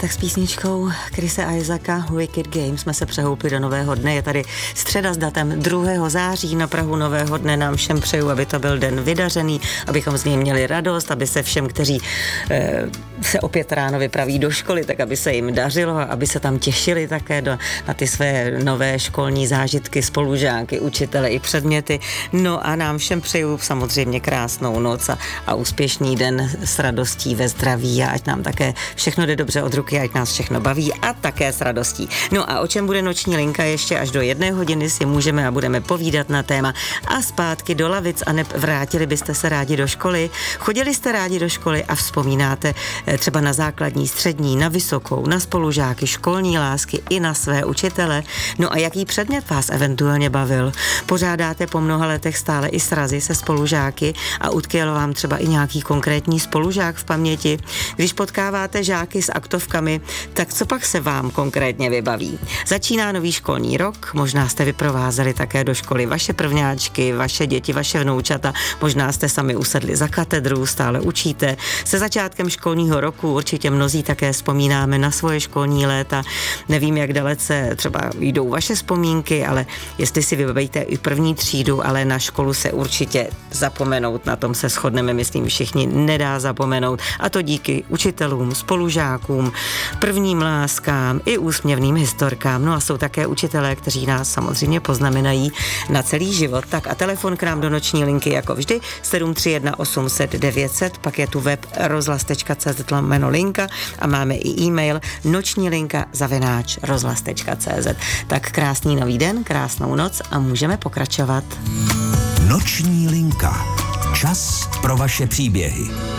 Tak s písničkou Chrise Isaaca Wicked Game jsme se přehoupli do nového dne. Je tady středa s datem 2. září na prahu nového dne. Nám všem přeju, aby to byl den vydařený, abychom z něj měli radost, aby se všem, kteří se opět ráno vypraví do školy, tak aby se jim dařilo a aby se tam těšili také na ty své nové školní zážitky, spolužáky, učitele i předměty. No a nám všem přeju samozřejmě krásnou noc a úspěšný den s radostí ve zdraví a ať nám také všechno jde dobře od ruky, ať nás všechno baví a také s radostí. No a o čem bude noční linka ještě až do 1 hodiny si můžeme a budeme povídat na téma a zpátky do lavic a vrátili byste se rádi do školy. Chodili jste rádi do školy a vzpomínáte třeba na základní, střední, na vysokou, na spolužáky, školní lásky i na své učitele. No a jaký předmět vás eventuálně bavil? Pořádáte po mnoha letech stále i srazy se spolužáky a utkvěl vám třeba i nějaký konkrétní spolužák v paměti? Když potkáváte žáky s aktovkami, tak co pak se vám konkrétně vybaví? Začíná nový školní rok, možná jste vyprovázeli také do školy vaše prvňáčky, vaše děti, vaše vnoučata, možná jste sami usedli za katedru, stále učíte. Se začátkem školního roku určitě mnozí také vzpomínáme na svoje školní léta. Nevím, jak dalece třeba jdou vaše vzpomínky, ale jestli si vybavíte i první třídu, ale na školu se určitě zapomenout, na tom se shodneme, myslím, všichni, nedá zapomenout. A to díky učitelům, spolužákům, prvním láskám i úsměvným historkám. No a jsou také učitelé, kteří nás samozřejmě poznamenají na celý život. Tak a telefon k nám do noční linky jako vždy 731 800 900, pak je tu web rozhlas.cz/linka a máme i e-mail nočnilinka@rozhlas.cz. Tak krásný nový den, krásnou noc a můžeme pokračovat. Noční linka. Čas pro vaše příběhy.